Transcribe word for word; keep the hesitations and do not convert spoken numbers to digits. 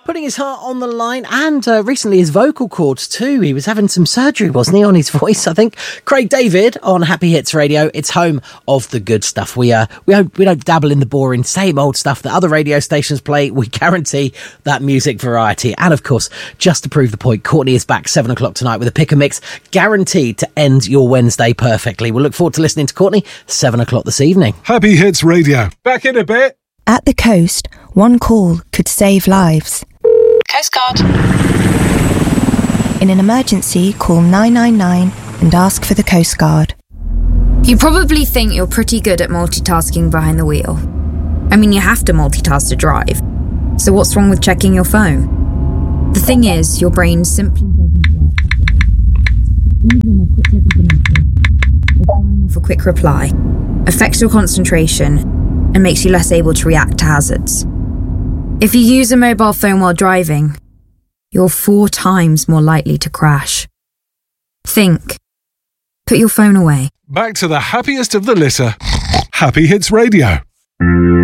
Putting his heart on the line and uh, recently his vocal cords too. He was having some surgery, wasn't he, on his voice, I think. Craig David on Happy Hits Radio. It's home of the good stuff. We uh, we don't, we don't dabble in the boring, same old stuff that other radio stations play. We guarantee that music variety. And of course, just to prove the point, Courtney is back seven o'clock tonight with a pick and mix guaranteed to end your Wednesday perfectly. We'll look forward to listening to Courtney seven o'clock this evening. Happy Hits Radio. Back in a bit. At the coast, one call could save lives. Coast Guard. In an emergency, call nine nine nine and ask for the Coast Guard. You probably think you're pretty good at multitasking behind the wheel. I mean, you have to multitask to drive. So what's wrong with checking your phone? The thing is, your brain simply doesn't work. For quick reply, affects your concentration and makes you less able to react to hazards. If you use a mobile phone while driving, you're four times more likely to crash. Think. Put your phone away. Back to the happiest of the litter. Happy Hits Radio.